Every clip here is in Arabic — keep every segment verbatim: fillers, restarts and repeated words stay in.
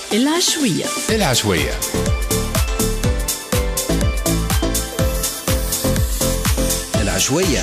العشوية العشوية العشوية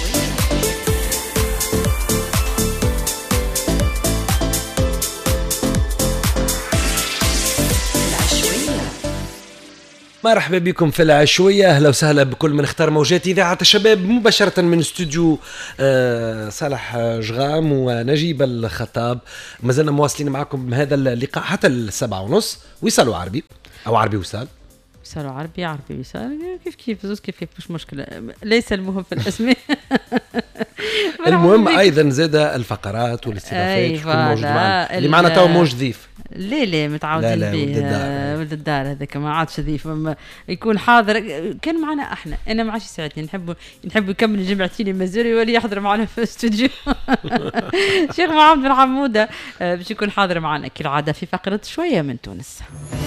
مرحبا بكم في العشوية. أهلا وسهلا بكل من اختار موجات إذاعة الشباب مباشرة من استوديو آه صالح جغام ونجيب الخطاب. ما زلنا مواصلين معكم بهذا اللقاء حتى السبعة ونص. وصلوا عربي أو عربي وصال وصلوا عربي عربي وصال كيف كيف زوز كيف كيف مش مشكلة، ليس المهم في الأسماء. المهم أيضا زاد الفقرات والاستضافات شكون موجود معنا اللي معنا تو موج ضيف. ليه ليه متعودين به ولد الدار هذاك ما عادش ضيف يكون حاضر. كان معنا احنا انا ما عادش يساعدني نحب نحب يكمل جمعتيني مازوري ولي يحضر معنا في الاستوديو. شيخ محمد بن حموده باش يكون حاضر معنا كالعاده في فقره شويه من تونس.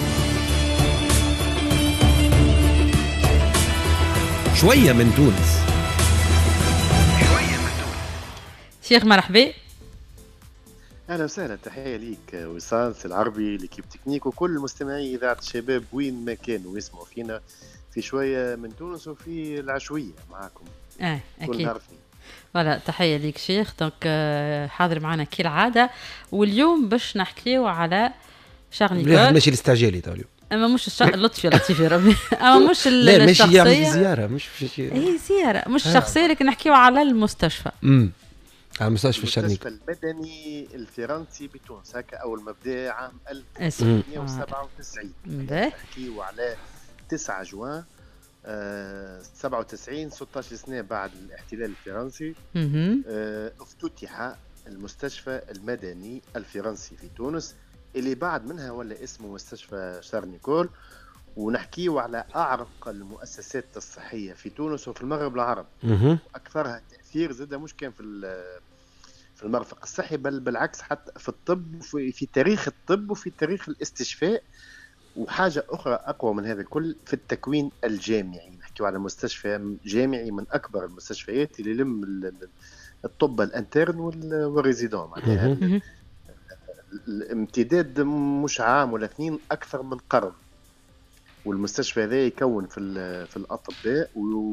شويه من تونس. شيخ مرحبا. اهلا وسهلا، تحيه ليك وصال العربي ليكيب تكنيك وكل مستمعي اذاعه الشباب وين ما كانوا يسمعوا فينا في شويه من تونس وفي العشويه معاكم. اه اكيد ولا تحيه ليك شيخ. دونك حاضر معنا كالعاده، واليوم باش نحكيو على شارل نيكول. ماشي الاستعجالي تاع اليوم، اما مش الش... لطفي لطيف يا ربي. اما مش لا ماشي يعمل زياره مش في اي زياره مش شخصيه، لكن نحكيو على المستشفى. امم على مستشفى المستشفى المدني الفرنسي بتونس، هكا أول ما بدأ عام ألف وتسعمائة وسبعة وتسعين. نحكيو على تسعة جوان آه سبعة وتسعين، ستة عشر سنة بعد الاحتلال الفرنسي. آه افتتح المستشفى المدني الفرنسي في تونس اللي بعد منها ولا اسمه مستشفى شارل نيكول. ونحكيو على أعرق المؤسسات الصحية في تونس وفي المغرب العربي، أكثرها تأثير زاد مش كان في في المرفق الصحي بل بالعكس حتى في الطب وفي في تاريخ الطب وفي تاريخ الاستشفاء. وحاجة أخرى أقوى من هذا الكل في التكوين الجامعي، نحكيو على مستشفى جامعي من أكبر المستشفيات اللي يلم الطب الانترن والريزيدون، معناها الامتداد مش عام ولا اثنين، أكثر من قرن. والمستشفى هذا يكون في في الأطباء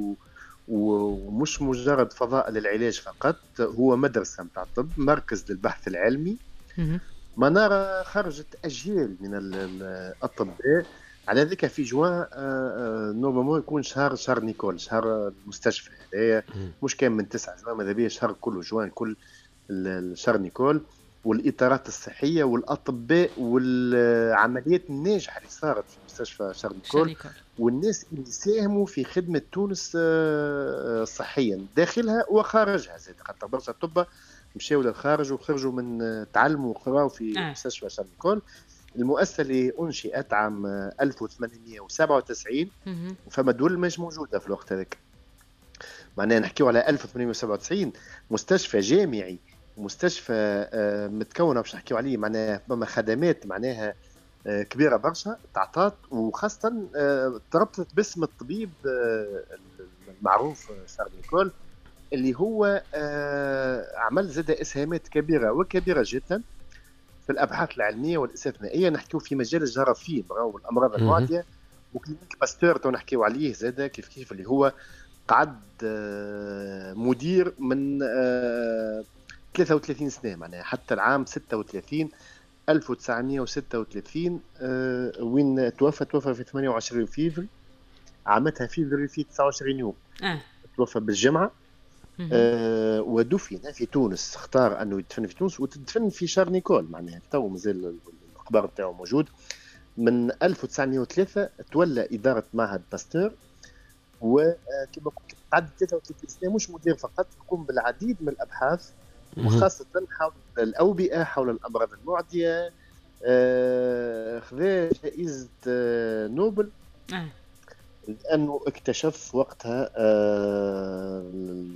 ومش مجرد فضاء للعلاج فقط، هو مدرسة متاع الطب، مركز للبحث العلمي. منارة خرجت أجيال من الأطباء. على ذلك في جوان نورمالمون يكون شهر شهر نيكول، شهر المستشفى هذايا مش كان من تسعة جوان، ماذا بيا شهر كله جوان كل شهر نيكول. والإطارات الصحية والأطباء والعمليات الناجحة اللي صارت في مستشفى شارل نيكول والناس اللي ساهموا في خدمة تونس صحيا داخلها وخارجها زاد، خاطر برشا طب مشاو للخارج وخرجوا من تعلموا وقراوا في آه. مستشفى شارل نيكول. المؤسسة اللي أنشئت عام ألف وثمانمائة وسبعة وتسعين فما دول مش موجودة في الوقت هذاك، معناها نحكيو على ألف وثمانمائة وسبعة وتسعين مستشفى جامعي، مستشفى متكونه باش نحكيو عليه معناها فما خدمات معناها كبيره برشا تعطات، وخاصه تربطت باسم الطبيب المعروف شارل نيكول اللي هو عمل زاد اسهامات كبيره وكبيره جدا في الابحاث العلميه والاستثنائيه. نحكيو في مجال الجراثيم والامراض المعديه، وكلينيك باستور تو نحكيو عليه زاد كيف كيف اللي هو قعد مدير من ثلاثة وثلاثين سنة، معناها حتى العام ستة وثلاثين ألف وتسعمائة وستة وثلاثين أه وين توفى توفى في ثمانية وعشرين فيفري، عامتها فيفري في تسعة وعشرين يوم. أه. توفى بالجمعة. أه ودفن في تونس، اختار أنه يدفن في تونس وتدفن في شارل نيكول، معناها تو مازال الأخبار بتاعه موجود. من ألف وتسعمائة وثلاثة تولى إدارة معهد باستور، وكما قلت قعد ثلاثة وثلاثين سنة مش مدير فقط، يقوم بالعديد من الأبحاث وخاصة حول الأوبئة، حول الأمراض المعدية. آه خذا جائزة آه نوبل آه. لأنه اكتشف وقتها آه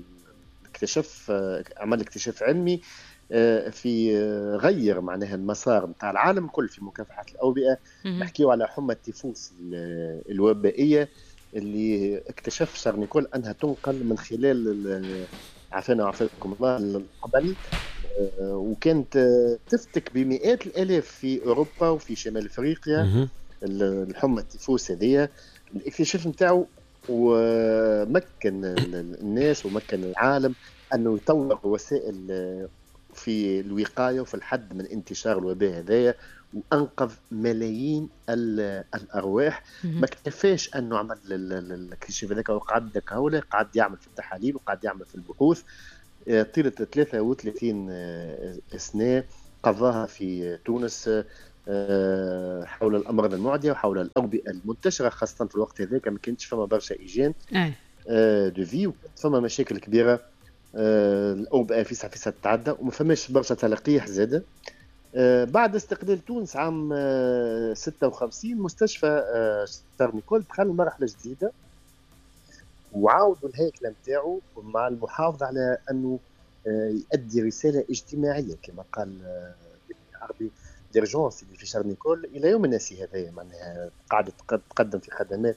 اكتشف آه عمل اكتشاف علمي آه في آه غير معناها المسار متاع العالم كل في مكافحة الأوبئة. نحكيو على حمى التيفوس الوبائية اللي اكتشف شارل نيكول أنها تنقل من خلال عافانا وعافاكم الله قبل. وكانت تفتك بمئات الالاف في اوروبا وفي شمال افريقيا الحمى التيفوس هذيا. الاكتشاف نتاعو ومكن الناس ومكن العالم انه يطور وسائل في الوقايه وفي الحد من انتشار الوباء هذايا، وانقذ ملايين الارواح. ما اكتفاش انه عمل الاكتشاف هذاك وقعد هوله، قعد يعمل في التحاليل وقعد يعمل في البحوث طيلة ثلاثة وثلاثين سنة قضاها في تونس حول الأمراض المعدية وحول الأوبئة المنتشرة، خاصة في الوقت هذاك ما كانتش فما برشا إيجان دو في، وكانت فما مشاكل كبيرة. الأوبئة فيسع فيسع تتعدى وما فماش برشا تلقيح زادة. بعد استقلال تونس عام ستة وخمسين مستشفى شارل نيكول دخل مرحلة جديدة، وعاودوا الهيكله نتاعو مع المحافظه على انه يؤدي رساله اجتماعيه كما قال العربي ديرجونس اللي في شارل نيكول الى يوم الناس هذايا، معناها قاعده تقدم في خدمات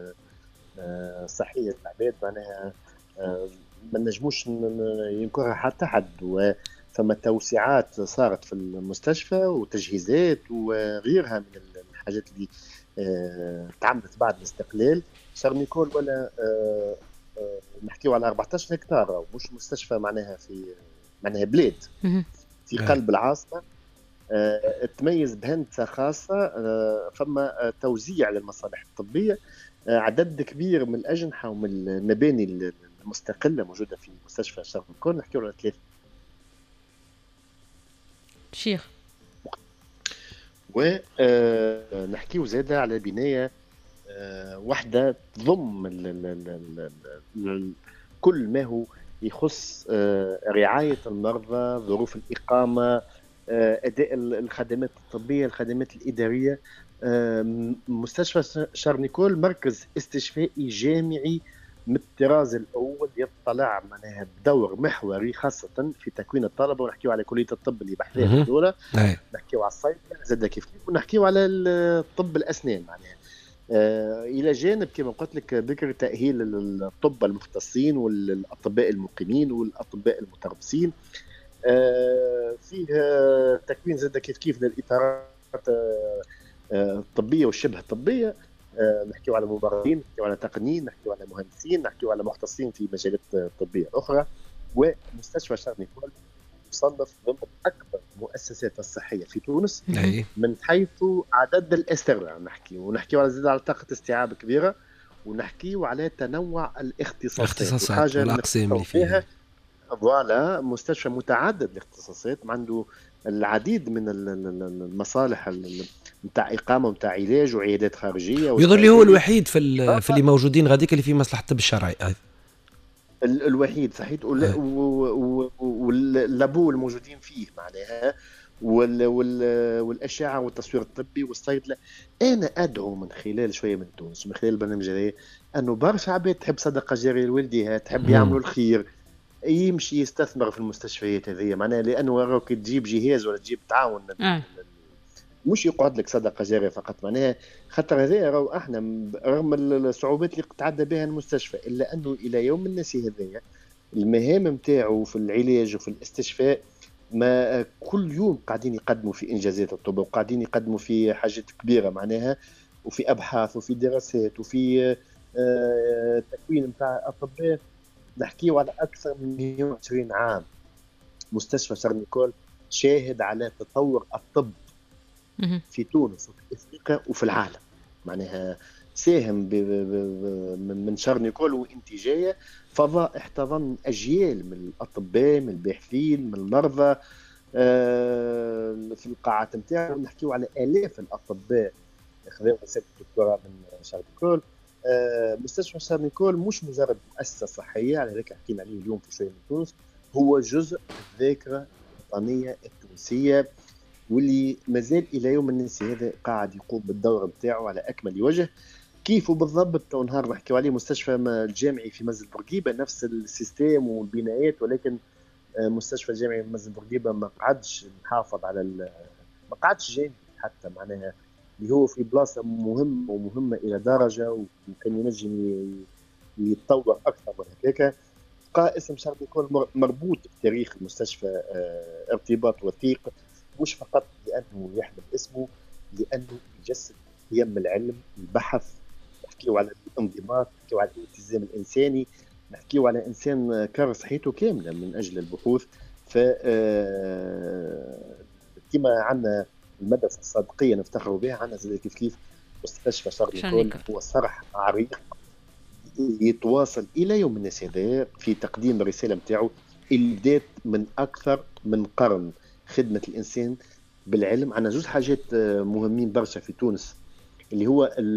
صحيه للعباد، معناها ما نجموش ينكرها حتى حد. وفما توسعات صارت في المستشفى وتجهيزات وغيرها من الحاجات اللي تعملت بعد الاستقلال. شارل نيكول ولا أه أه نحكيو على أربعطاش هكتار، مش مستشفى معناها في معناها بلاد في قلب العاصمة. أه تميز بهندسة خاصة، أه فما توزيع للمصالح الطبية، أه عدد كبير من الأجنحة ومن المباني المستقلة موجودة في مستشفى شارل نيكول. نحكيو على ثلاثة شيخ، ونحكيو زادة على بناية وحدة تضم ال ال ال ال كل ما هو يخص رعاية المرضى، ظروف الإقامة، أداء الخدمات الطبية، الخدمات الإدارية. مستشفى شارل نيكول مركز استشفائي جامعي من الطراز الأول، يطلع معناها بدور محوري خاصة في تكوين الطلبة. ونحكيو على كلية الطب اللي بحثها الدولة، نحكيو على الصيدلة زاد كيف كيف، ونحكيو على الطب الأسنان معناها آه الى جانب كما قلت لك بكر تاهيل الطب المختصين والاطباء المقيمين والاطباء المتربصين. آه فيه آه تكوين زاد كيف كيف للاطارات آه الطبيه والشبه الطبيه. آه نحكيو على مبررين، نحكيو على تقنيين، نحكيو على مهندسين، نحكيو على مختصين في مجالات طبيه اخرى. ومستشفى شارل نيكول يصنف ضمن اكبر المؤسسات الصحيه في تونس من حيث عدد الاسترداد، نحكي ونحكي على زيادة على طاقه استيعاب كبيره، ونحكي على تنوع الاختصاصات حاجه والاقسام اللي فيها. فوالا مستشفى متعدد الاختصاصات، عنده العديد من المصالح نتاع اقامه ونتاع علاج وعيادات خارجيه، ويظل لي هو الوحيد في في اللي موجودين غاديك اللي في مصلحه الطب الشرعي الوحيد صحيح، واللابو الموجودين فيه معناها وال وال والاشعه والتصوير الطبي والصيدله. انا ادعو من خلال شويه من تونس من خلال البرنامج هذا انه برشا عباد تحب صدقه جاريه لوالديها، تحب يعملوا الخير، يمشي يستثمر في المستشفيات هذه معناها، لانه راك تجيب جهاز ولا تجيب تعاون أه. مش يقعد لك صدقه جاريه فقط معناها. خاطر هذا راهو احنا رغم الصعوبات اللي تعدى بها المستشفى، الا انه الى يوم الناس هذايا المهام نتاعو في العلاج وفي الاستشفاء ما كل يوم قاعدين يقدموا في انجازات الطب، وقاعدين يقدموا في حاجات كبيره معناها، وفي ابحاث وفي دراسات وفي تكوين نتاع اطباء. نحكيو على اكثر من مئة وعشرين عام مستشفى شارل نيكول شاهد على تطور الطب في تونس وفي افريقيا وفي العالم، معناها ساهم من شارل نيكول وانتاجيه فضائح تظن اجيال من الاطباء من الباحثين من المرضى في القاعات نتاعو. نحكيو على الاف الاطباء خذوا رساله الدكتوراه من شارل نيكول. مستشفى شارل نيكول مش مجرد مؤسسه صحيه على ذلك حكينا عليه اليوم في شويه من تونس، هو جزء من الذاكره الوطنيه التونسيه، واللي مازال الى يوم الناس هذا قاعد يقوم بالدور نتاعو على اكمل وجه. كيف بالضبط ونهار نحكيو عليه مستشفى الجامعي في منزل بورقيبه نفس السيستم والبنايات، ولكن مستشفى الجامعي في منزل بورقيبه ما قعدش نحافظ على ما قعدش جامعي حتى معناها، اللي هو في بلاصه مهمه ومهمه الى درجه وكان ينجم يتطور اكثر من هكاك. ويبقى اسم شارل ديغول مربوط بتاريخ المستشفى ارتباط وثيق، مش فقط لأنه يحمل اسمه، لأنه يجسد قيم العلم، البحث، نحكيو على الانضباط، نحكيو على الالتزام الإنساني، نحكيو على إنسان كرس حياته كاملة من أجل البحوث. ف كما عندنا المدرسة الصادقية نفتخروا بها، عندنا زي كيف كيف مستشفى شارل ديغول هو صرح عريق يتواصل إلى يومنا هذا في تقديم الرسالة متاعه اللي بدات من أكثر من قرن خدمة الإنسان بالعلم. عندنا زوج حاجات مهمين برشا في تونس، اللي هو